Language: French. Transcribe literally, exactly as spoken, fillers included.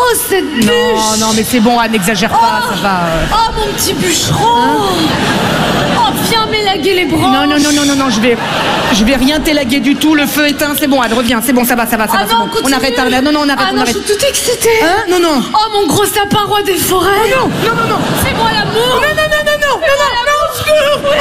Oh, cette bûche. Non, non, mais c'est bon, Anne, n'exagère pas, Oh. ça va. euh. Oh, mon petit bûcheron. Oh, viens m'élaguer les branches. Non, non, non, non, non, non, je vais, je vais rien t'élaguer du tout. Le feu éteint, c'est bon, Anne, reviens, c'est bon, ça va, ça va, ça Ah va. c'est non, bon. continue. On arrête, Anne, non, non, on arrête, Ah on non, arrête. je suis toute excitée. Hein? Non, non. Oh, mon gros sapin roi des forêts. Non, non, non, non. Fais-moi l'amour. Non, non, non, non, non, non, non, non, au secours.